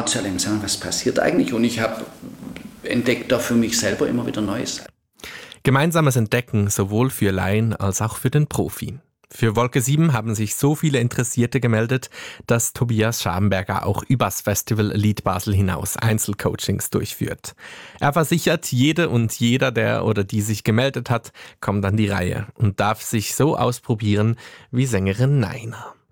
Art zu erleben, sagen, was passiert eigentlich? Und ich habe entdeckt da für mich selber immer wieder Neues. Gemeinsames Entdecken sowohl für Laien als auch für den Profi. Für Wolke 7 haben sich so viele Interessierte gemeldet, dass Tobias Schabenberger auch übers Festival Lied Basel hinaus Einzelcoachings durchführt. Er versichert, jede und jeder, der oder die sich gemeldet hat, kommt an die Reihe und darf sich so ausprobieren wie Sängerin Naina.